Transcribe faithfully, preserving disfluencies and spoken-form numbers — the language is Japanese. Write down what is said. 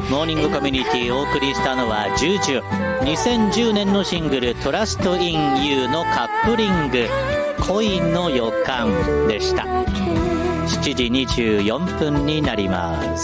モーニングコミュニティをお送りしたのはジュジュ。にせんじゅうねんのシングルトラストインユーのカップリング恋の予感でした。しちじにじゅうよんぷんになります。